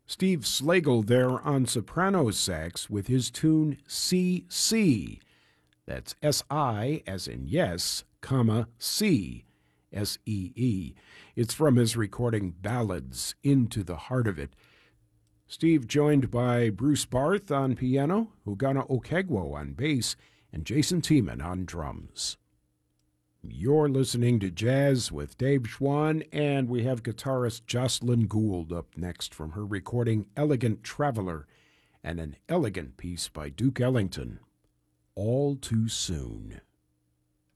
Steve Slagle there on soprano sax with his tune C. That's S-I as in yes, comma, C, S-E-E. It's from his recording Ballads, Into the Heart of It. Steve joined by Bruce Barth on piano, Ugana Okegwo on bass, and Jason Tiemann on drums. You're listening to Jazz with Dave Schwann, and we have guitarist Jocelyn Gould up next from her recording Elegant Traveler and an elegant piece by Duke Ellington, All Too Soon.